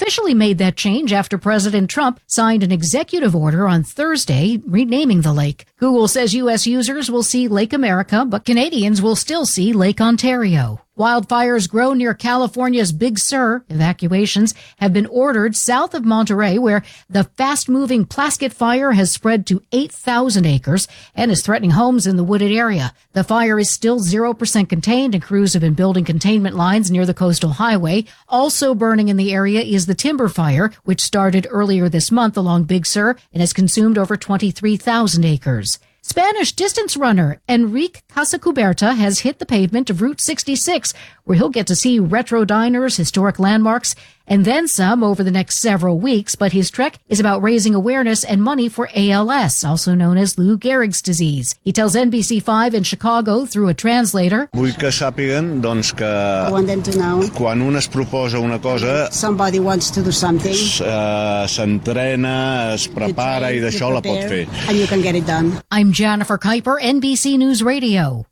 officially made that change after President Trump signed an executive order on Thursday renaming the lake. Google says U.S. users will see Lake America, but Canadians will still see Lake Ontario. Wildfires grow near California's Big Sur. Evacuations have been ordered south of Monterey, where the fast-moving Plaskett fire has spread to 8,000 acres and is threatening homes in the wooded area. The fire is still 0% contained, and crews have been building containment lines near the coastal highway. Also burning in the area is the timber fire, which started earlier this month along Big Sur and has consumed over 23,000 acres. Spanish distance runner Enrique Casacuberta has hit the pavement of Route 66, where he'll get to see retro diners, historic landmarks, and then some over the next several weeks. But his trek is about raising awareness and money for ALS, also known as Lou Gehrig's disease. He tells NBC5 in Chicago through a translator, Vull que sàpiguen, doncs, que I want them to know. Quan un es proposa una cosa, Somebody wants to do something. s'entrena, es prepara i d'això la pot fer. And you can get it done. I'm Jennifer Kuiper, NBC News Radio.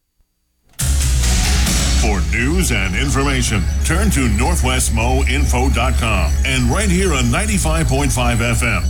For news and information, turn to NorthwestMoInfo.com and right here on 95.5 FM,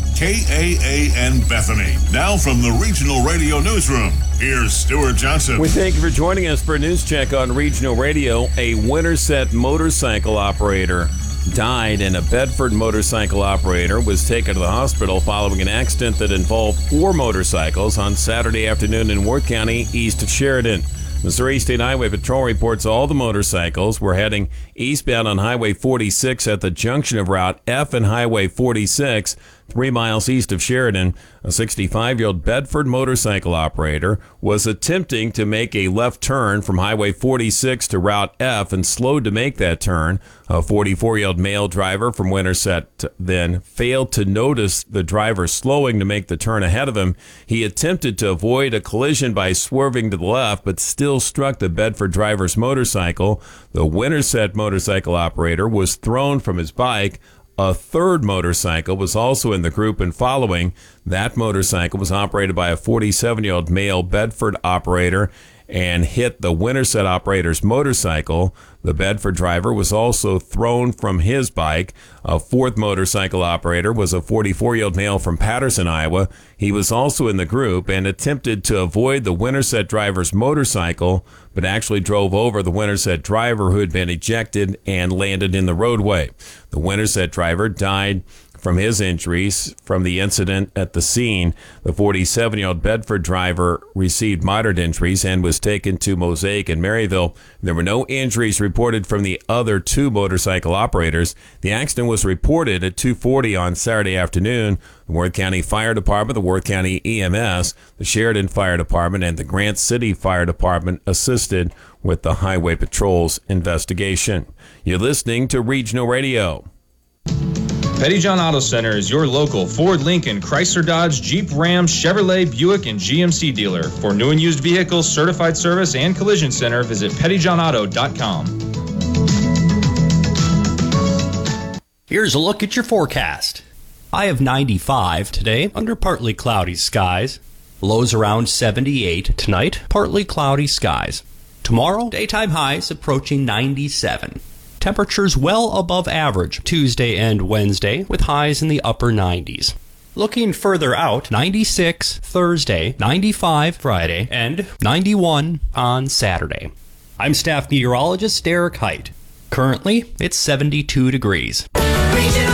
KAAN Bethany. Now from the Regional Radio Newsroom, here's Stuart Johnson. We thank you for joining us for a news check on Regional Radio. A Winterset motorcycle operator died, and a Bedford motorcycle operator was taken to the hospital following an accident that involved 4 motorcycles on Saturday afternoon in Worth County, east of Sheridan. Missouri State Highway Patrol reports all the motorcycles were heading eastbound on Highway 46 at the junction of Route F and Highway 46, 3 miles east of Sheridan. A 65-year-old Bedford motorcycle operator was attempting to make a left turn from Highway 46 to Route F and slowed to make that turn. A 44-year-old male driver from Winterset then failed to notice the driver slowing to make the turn ahead of him. He attempted to avoid a collision by swerving to the left, but still struck the Bedford driver's motorcycle. The Winterset motorcycle operator was thrown from his bike. A third motorcycle was also in the group and following. That motorcycle was operated by a 47-year-old male Bedford operator and hit the Winterset operator's motorcycle. The Bedford driver was also thrown from his bike. A fourth motorcycle operator was a 44-year-old male from Patterson, Iowa. He was also in the group and attempted to avoid the Winterset driver's motorcycle, but actually drove over the Winterset driver who had been ejected and landed in the roadway. The Winterset driver died from his injuries from the incident at the scene. The 47-year-old Bedford driver received moderate injuries and was taken to Mosaic and Maryville. There were no injuries reported from the other 2 motorcycle operators. The accident was reported at 2:40 on Saturday afternoon. The Worth County Fire Department, the Worth County EMS, the Sheridan Fire Department, and the Grant City Fire Department assisted with the Highway Patrol's investigation. You're listening to Regional Radio. Pettyjohn Auto Center is your local Ford, Lincoln, Chrysler, Dodge, Jeep, Ram, Chevrolet, Buick, and GMC dealer. For new and used vehicles, certified service, and collision center, visit pettyjohnauto.com. Here's a look at your forecast. High of 95 today, under partly cloudy skies. Lows around 78 tonight, partly cloudy skies. Tomorrow, daytime highs approaching 97. Temperatures well above average Tuesday and Wednesday, with highs in the upper 90s. Looking further out, 96 Thursday, 95 Friday, and 91 on Saturday. I'm staff meteorologist Derek Height. Currently, it's 72 degrees.